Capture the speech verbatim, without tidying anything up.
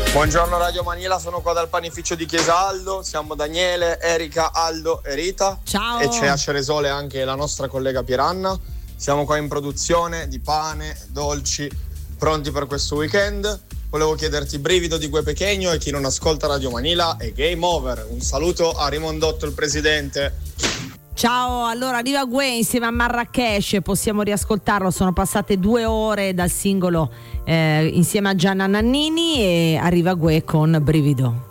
Buongiorno Radio Manila, sono qua dal panificio di Chiesa Aldo, siamo Daniele, Erika, Aldo e Rita. Ciao. E c'è a Ceresole anche la nostra collega Piranna. Siamo qua in produzione di pane, dolci, pronti per questo weekend. Volevo chiederti brivido di Gue Pequeño, e chi non ascolta Radio Manila è game over. Un saluto a Rimondotto, il presidente. Ciao, allora arriva Gue insieme a Marrakesh, possiamo riascoltarlo, sono passate due ore dal singolo eh, insieme a Gianna Nannini, e arriva Gue con Brivido.